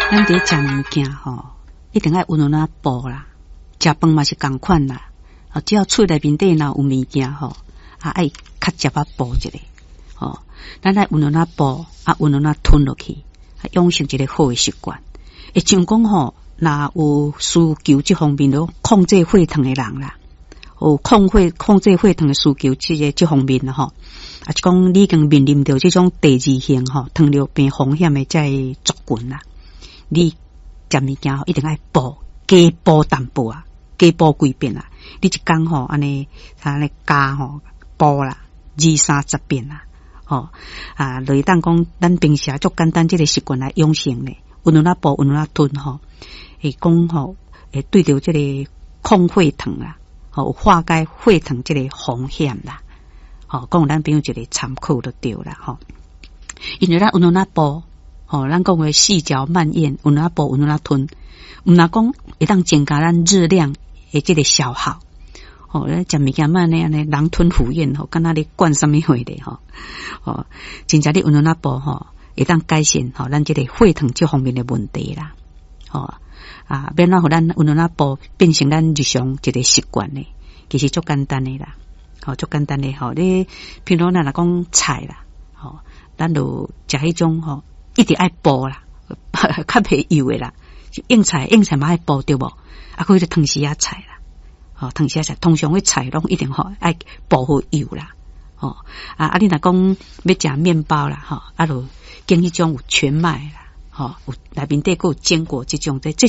咱伫食物件吼，一定爱温润啊补啦。食饭嘛是共款啦，只要喙内面底若有物件吼，爱较食啊补一下，吼，咱爱温润啊补，温润啊吞落去，养成一个好的习惯。会像讲吼，若有需求这方面的控制血糖的人啦，有控制血糖的需求这方面啦吼，是讲你已经面临到这种第二型吼糖尿病风险的这族群啦。你食物件吼一定爱补，加补淡薄啊，加补几遍啊。你一工吼安尼加吼补啦，20-30遍啦，吼就是当讲咱平时足简单这个习惯来养成咧，温润啊补，温润啊吞吼，会讲吼会对着这个控血糖啦，吼化解血糖这个风险啦，吼讲咱朋友一个参考就对啦吼，因为咱温润啊补。咱讲的细嚼慢咽，温润啊补，温润啊吞，毋若讲会当增加咱热量的这个消耗。咱食物件慢呢，安尼狼吞虎咽吼，敢若咧灌什么货咧吼，真正咧温润啊补吼，会当改善咱这个血糖这方面的问题啦。免让互咱温润啊补变成咱日常一个习惯咧，其实足简单的啦，足简单的吼。你譬如咱若讲菜啦，咱就食迄种吼。一直爱补啦，较袂油的啦，硬菜嘛爱补对无？可以就汤匙仔菜啦，汤匙仔菜通常迄菜拢一定爱补好油啦，你若讲要食面包啦，就拣迄种有全麦啦，有内面底还有坚果这种，这